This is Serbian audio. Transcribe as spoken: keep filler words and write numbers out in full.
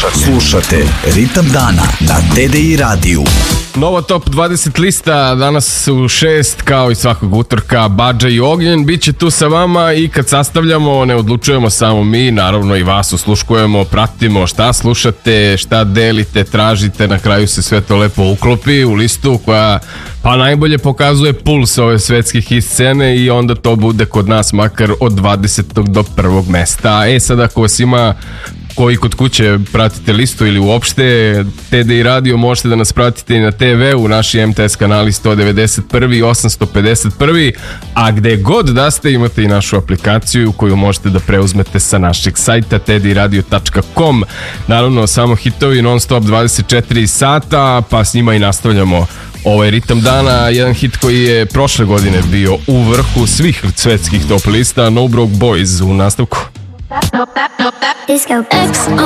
Slušate, slušate Ritam dana na T D I radiju. Nova top dvadeset lista, danas u šest, kao i svakog utorka, Badža i Ognjen bit će tu sa vama i kad sastavljamo ne odlučujemo samo mi, naravno i vas osluškujemo, pratimo šta slušate, šta delite, tražite, na kraju se sve to lepo uklopi u listu koja pa najbolje pokazuje puls ove svetske hit scene i onda to bude kod nas makar od dvadesetog do prvog mesta. E sad ako vas ima koji kod kuće pratite listu ili uopšte T D I radio, možete da nas pratite i na te ve u naši em te es kanali sto devedeset jedan i osamsto pedeset jedan, a gde god da ste imate i našu aplikaciju koju možete da preuzmete sa našeg sajta te de i radio tačka kom. Naravno samo hitovi non stop dvadeset četiri sata, pa s njima i nastavljamo ovaj ritam dana. Jedan hit koji je prošle godine bio u vrhu svih svetskih top lista, No Broke Boys u nastavku. Disco X